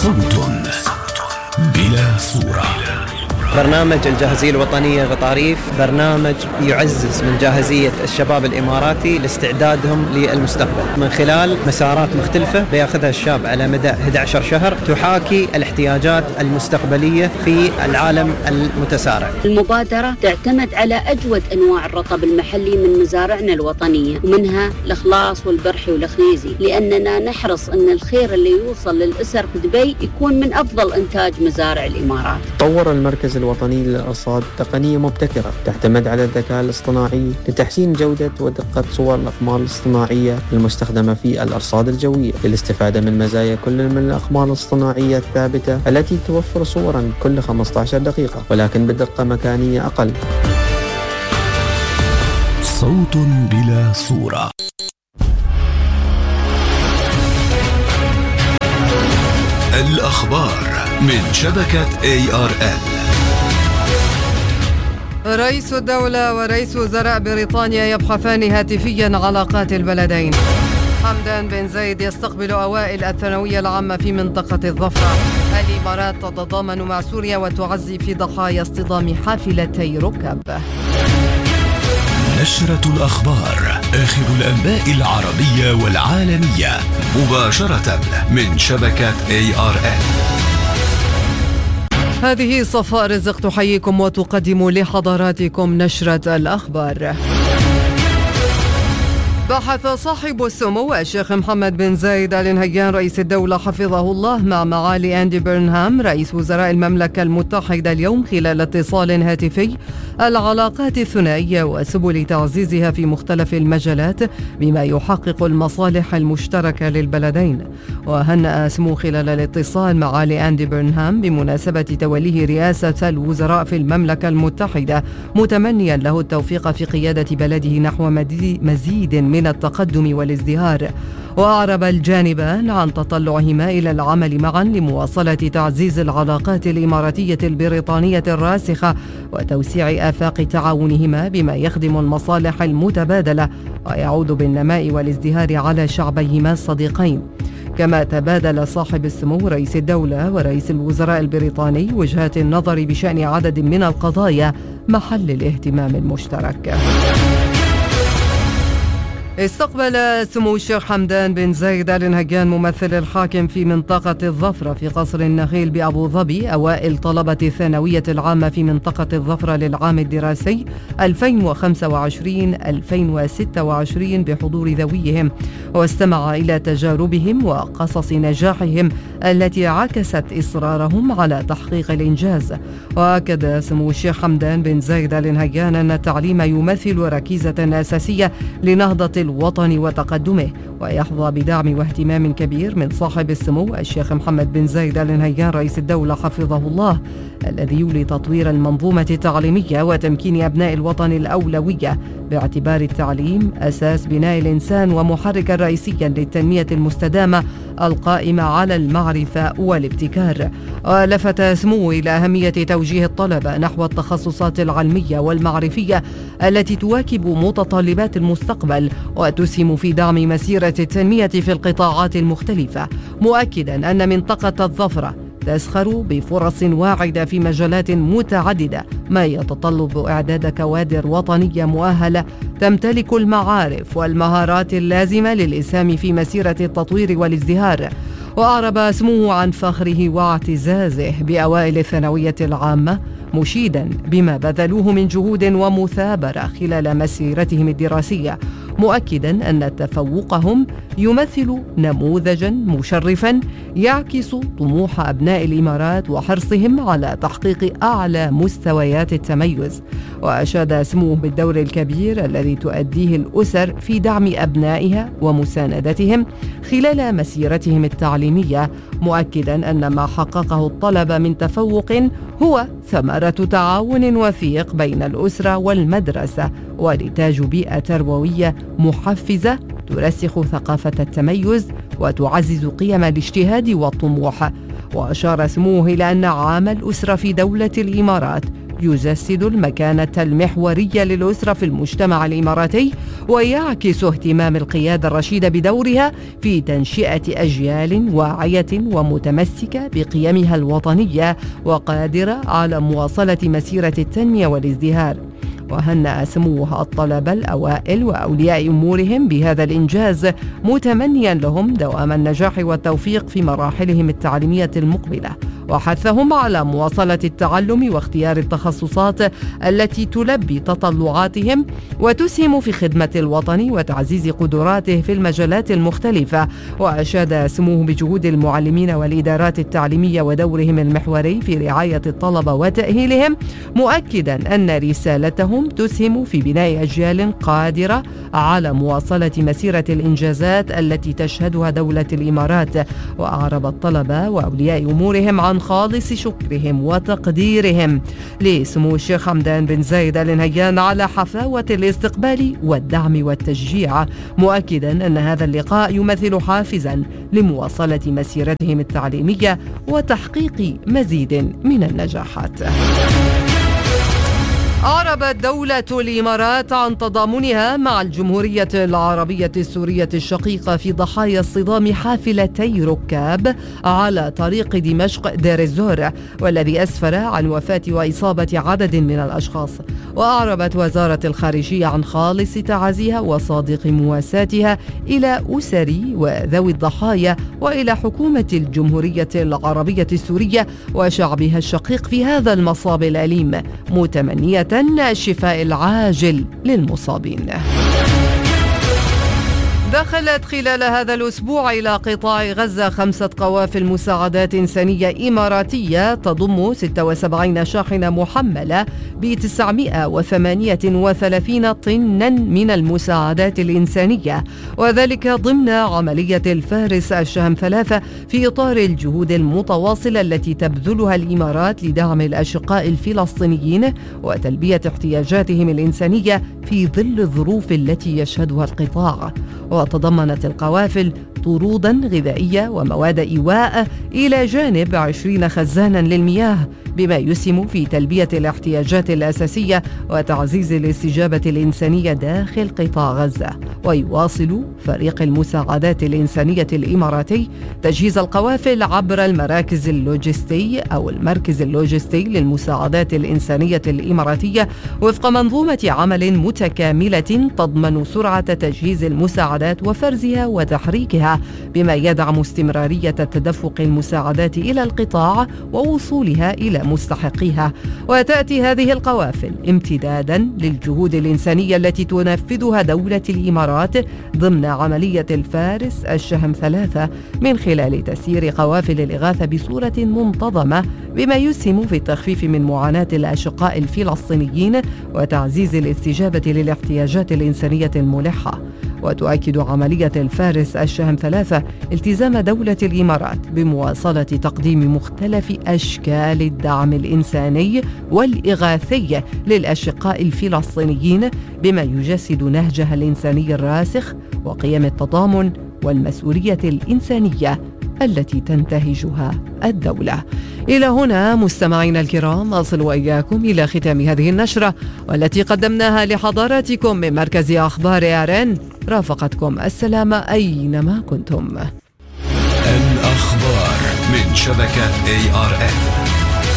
صوت بلا صورة. برنامج الجاهزية الوطنية غطاريف برنامج يعزز من جاهزية الشباب الإماراتي لاستعدادهم للمستقبل من خلال مسارات مختلفة بياخذها الشاب على مدى 11 شهر تحاكي الاحتياجات المستقبلية في العالم المتسارع. المبادرة تعتمد على أجود أنواع الرطب المحلي من مزارعنا الوطنية، ومنها الإخلاص والبرحي والخنيزي، لأننا نحرص أن الخير اللي يوصل للأسر في دبي يكون من أفضل إنتاج مزارع الإمارات. طور المركز الوطني للأرصاد تقنية مبتكرة تعتمد على الذكاء الاصطناعي لتحسين جودة ودقة صور الأقمار الاصطناعية المستخدمة في الأرصاد الجوية للاستفادة من مزايا كل من الأقمار الاصطناعية الثابتة التي توفر صورا كل 15 دقيقة ولكن بدقة مكانية أقل. صوت بلا صورة. الأخبار من شبكة ARN. رئيس الدولة ورئيس وزراء بريطانيا يبحثان هاتفيا علاقات البلدين. حمدان بن زايد يستقبل أوائل الثانوية العامة في منطقة الظفرة. الإمارات تتضامن مع سوريا وتعزي في ضحايا اصطدام حافلتي ركاب. نشرة الأخبار، آخر الأنباء العربية والعالمية مباشرة من شبكة ARN. هذه صفاء رزق تحييكم وتقدم لحضراتكم نشرة الأخبار. بحث صاحب السمو الشيخ محمد بن زايد آل نهيان رئيس الدولة حفظه الله مع معالي أندي برنهام رئيس وزراء المملكة المتحدة اليوم خلال اتصال هاتفي العلاقات الثنائية وسبل تعزيزها في مختلف المجالات بما يحقق المصالح المشتركة للبلدين. وهنأ سمو خلال الاتصال معالي أندي برنهام بمناسبة توليه رئاسة الوزراء في المملكة المتحدة متمنيا له التوفيق في قيادة بلده نحو مزيد من التقدم والازدهار. وأعرب الجانبان عن تطلعهما إلى العمل معا لمواصلة تعزيز العلاقات الإماراتية البريطانية الراسخة وتوسيع آفاق تعاونهما بما يخدم المصالح المتبادلة ويعود بالنماء والازدهار على شعبيهما الصديقين. كما تبادل صاحب السمو رئيس الدولة ورئيس الوزراء البريطاني وجهات النظر بشأن عدد من القضايا محل الاهتمام المشترك. استقبل سمو الشيخ حمدان بن زايد آل نهيان ممثل الحاكم في منطقة الظفرة في قصر النخيل بأبو ظبي أوائل طلبة الثانوية العامة في منطقة الظفرة للعام الدراسي 2025-2026 بحضور ذويهم، واستمع إلى تجاربهم وقصص نجاحهم التي عكست إصرارهم على تحقيق الإنجاز. وأكد سمو الشيخ حمدان بن زايد آل نهيان أن التعليم يمثل ركيزة أساسية لنهضة الوطن وتقدمه، ويحظى بدعم واهتمام كبير من صاحب السمو الشيخ محمد بن زايد آل نهيان رئيس الدولة حفظه الله، الذي يولي تطوير المنظومة التعليمية وتمكين أبناء الوطن الأولوية باعتبار التعليم أساس بناء الإنسان ومحركا رئيسيا للتنمية المستدامة القائمة على المعرفة والابتكار. ولفت سموه إلى أهمية توجيه الطلبة نحو التخصصات العلمية والمعرفية التي تواكب متطلبات المستقبل وتسهم في دعم مسيرة التنمية في القطاعات المختلفة، مؤكدا أن منطقة الظفرة تزخر بفرص واعدة في مجالات متعددة، ما يتطلب إعداد كوادر وطنية مؤهلة تمتلك المعارف والمهارات اللازمة للإسهام في مسيرة التطوير والازدهار. وأعرب سموه عن فخره واعتزازه بأوائل الثانوية العامة، مشيدا بما بذلوه من جهود ومثابرة خلال مسيرتهم الدراسية، مؤكدا أن تفوقهم يمثل نموذجا مشرفا يعكس طموح أبناء الإمارات وحرصهم على تحقيق أعلى مستويات التميز. وأشاد سموه بالدور الكبير الذي تؤديه الأسر في دعم أبنائها ومساندتهم خلال مسيرتهم التعليمية، مؤكدا أن ما حققه الطلبة من تفوق هو ثمرة تعاون وثيق بين الأسرة والمدرسة ونتاج بيئة تربوية محفزة ترسخ ثقافة التميز وتعزز قيم الاجتهاد والطموح. وأشار سموه إلى أن عام الأسرة في دولة الإمارات يجسد المكانة المحورية للأسرة في المجتمع الإماراتي، ويعكس اهتمام القيادة الرشيدة بدورها في تنشئة أجيال واعية ومتمسكة بقيمها الوطنية وقادرة على مواصلة مسيرة التنمية والازدهار. وهنأ سموه الطلبة الأوائل وأولياء أمورهم بهذا الإنجاز، متمنيا لهم دوام النجاح والتوفيق في مراحلهم التعليمية المقبلة، وحثهم على مواصلة التعلم واختيار التخصصات التي تلبي تطلعاتهم وتسهم في خدمة الوطن وتعزيز قدراته في المجالات المختلفة. وأشاد سموه بجهود المعلمين والإدارات التعليمية ودورهم المحوري في رعاية الطلبة وتأهيلهم، مؤكدا أن رسالتهم تسهم في بناء أجيال قادرة على مواصلة مسيرة الإنجازات التي تشهدها دولة الإمارات. وأعرب الطلبة وأولياء أمورهم عن خالص شكرهم وتقديرهم لسمو الشيخ حمدان بن زايد آل نهيان على حفاوة الاستقبال والدعم والتشجيع، مؤكدا أن هذا اللقاء يمثل حافزا لمواصلة مسيرتهم التعليمية وتحقيق مزيد من النجاحات. أعربت دولة الإمارات عن تضامنها مع الجمهورية العربية السورية الشقيقة في ضحايا اصطدام حافلتي ركاب على طريق دمشق دير الزور، والذي أسفر عن وفاة وإصابة عدد من الأشخاص. وأعربت وزارة الخارجية عن خالص تعازيها وصادق مواساتها إلى أسر وذوي الضحايا وإلى حكومة الجمهورية العربية السورية وشعبها الشقيق في هذا المصاب الأليم، متمنية الشفاء العاجل للمصابين. دخلت خلال هذا الأسبوع إلى قطاع غزة 5 قوافل مساعدات إنسانية إماراتية تضم 76 شاحنة محملة ب 938 طنا من المساعدات الإنسانية، وذلك ضمن عملية الفارس الشهم 3 في إطار الجهود المتواصلة التي تبذلها الإمارات لدعم الأشقاء الفلسطينيين وتلبية احتياجاتهم الإنسانية في ظل الظروف التي يشهدها القطاع. وتضمنت القوافل طرودا غذائية ومواد إيواء إلى جانب 20 خزانا للمياه، بما يسهم في تلبية الاحتياجات الأساسية وتعزيز الاستجابة الإنسانية داخل قطاع غزة. ويواصل فريق المساعدات الإنسانية الإماراتي تجهيز القوافل عبر المركز اللوجستي للمساعدات الإنسانية الإماراتية وفق منظومة عمل متكاملة تضمن سرعة تجهيز المساعدات وفرزها وتحريكها، بما يدعم استمرارية تدفق المساعدات إلى القطاع ووصولها إلى مستحقيها. وتأتي هذه القوافل امتدادا للجهود الإنسانية التي تنفذها دولة الإمارات ضمن عملية الفارس الشهم 3 من خلال تسيير قوافل الإغاثة بصورة منتظمة، بما يسهم في التخفيف من معاناة الأشقاء الفلسطينيين وتعزيز الاستجابة للاحتياجات الإنسانية الملحة. وتؤكد عملية الفارس الشهم 3 التزام دولة الإمارات بمواصلة تقديم مختلف أشكال الدعم الإنساني والإغاثي للأشقاء الفلسطينيين، بما يجسد نهجها الإنساني الراسخ وقيم التضامن والمسؤولية الإنسانية التي تنتهجها الدولة. إلى هنا مستمعينا الكرام أصل وإياكم إلى ختام هذه النشرة، والتي قدمناها لحضراتكم من مركز أخبار ARN. رافقتكم السلامة أينما كنتم. الأخبار من شبكة ARN.